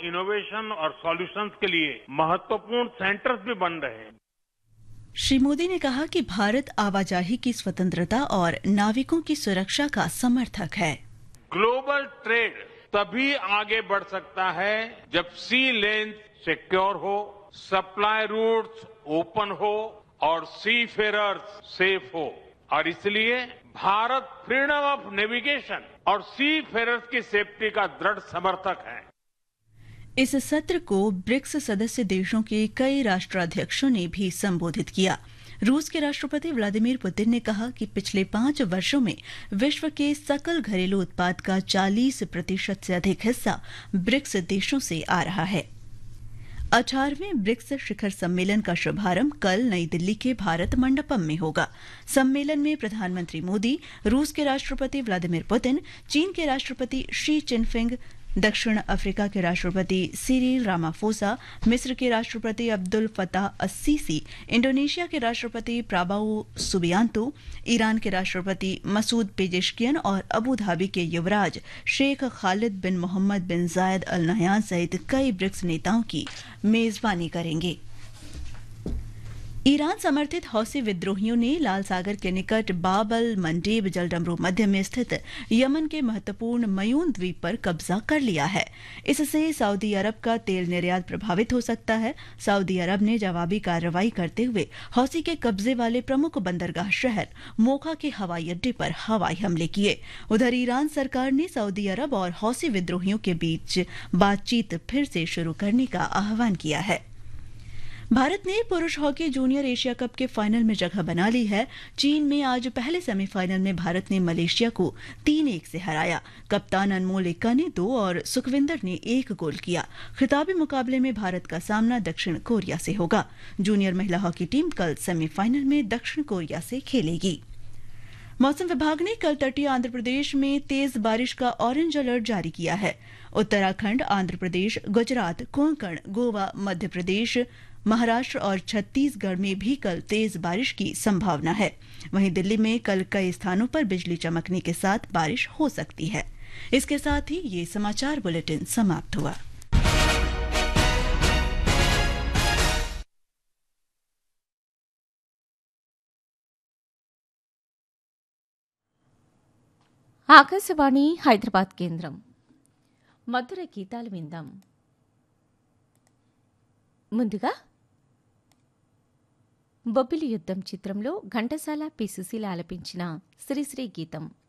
Innovation और solutions के लिए महत्वपूर्ण सेंटर्स भी बन रहे हैं। श्री मोदी ने कहा कि भारत आवाजाही की स्वतंत्रता और नाविकों की सुरक्षा का समर्थक है। ग्लोबल ट्रेड तभी आगे बढ़ सकता है जब सी लेन सिक्योर हो, सप्लाई रूट्स ओपन हो और सी फेरर्स सेफ हो। और इसलिए भारत फ्रीडम ऑफ नेविगेशन और सी फेरर्स की सेफ्टी का दृढ़ समर्थक है। इस सत्र को ब्रिक्स सदस्य देशों के कई राष्ट्राध्यक्षों ने भी संबोधित किया। रूस के राष्ट्रपति व्लादिमीर पुतिन ने कहा कि पिछले 5 वर्षों में विश्व के सकल घरेलू उत्पाद का 40% से अधिक हिस्सा ब्रिक्स देशों से आ रहा है। 18वें ब्रिक्स शिखर सम्मेलन का शुभारंभ कल नई दिल्ली के भारत मंडपम में होगा। सम्मेलन में प्रधानमंत्री मोदी, रूस के राष्ट्रपति व्लादिमीर पुतिन, चीन के राष्ट्रपति शी चिनफिंग, दक्षिण अफ्रीका के राष्ट्रपति सिरिल रामाफोसा, मिस्र के राष्ट्रपति अब्दुल फताह अस्सीसी, इंडोनेशिया के राष्ट्रपति प्राबाओ सुबियांतो, ईरान के राष्ट्रपति मसूद पेजेश्कियन और अबू धाबी के युवराज शेख खालिद बिन मोहम्मद बिन जायद अल नहयान सहित कई ब्रिक्स नेताओं की मेजबानी करेंगे। ईरान समर्थित हौसी विद्रोहियों ने लाल सागर के निकट बाब अल मंडेब जलडमरू मध्य में स्थित यमन के महत्वपूर्ण मयून द्वीप पर कब्जा कर लिया है। इससे सऊदी अरब का तेल निर्यात प्रभावित हो सकता है। सऊदी अरब ने जवाबी कार्रवाई करते हुए हौसी के कब्जे वाले प्रमुख बंदरगाह शहर मोखा के हवाई अड्डे पर हवाई हमले किए। उधर ईरान सरकार ने सऊदी अरब और हौसी विद्रोहियों के बीच बातचीत फिर से शुरू करने का आह्वान किया है। भारत ने पुरुष हॉकी जूनियर एशिया कप के फाइनल में जगह बना ली है। चीन में आज पहले सेमीफाइनल में भारत ने मलेशिया को 3-1 से हराया। कप्तान अनमोल एक्का ने 2 और सुखविंदर ने 1 गोल किया। खिताबी मुकाबले में भारत का सामना दक्षिण कोरिया से होगा। जूनियर महिला हॉकी टीम कल सेमीफाइनल में दक्षिण कोरिया से खेलेगी। मौसम विभाग ने कल तटीय आंध्र प्रदेश में तेज बारिश का ऑरेंज अलर्ट जारी किया है। उत्तराखंड, आंध्र प्रदेश, गुजरात, कोंकण, गोवा, मध्य प्रदेश, महाराष्ट्र और छत्तीसगढ़ में भी कल तेज बारिश की संभावना है। वहीं दिल्ली में कल कई स्थानों पर बिजली चमकने के साथ बारिश हो सकती है। इसके साथ ही ये समाचार बुलेटिन समाप्त हुआ। ఆకాశవాణి హైదరాబాద్ కేంద్రం మధుర గీతాలు విందాం. ముందుగా బొబ్బిలి యుద్ధం చిత్రంలో ఘంటసాల పి సుశీల ఆలపించిన శ్రీశ్రీ గీతం.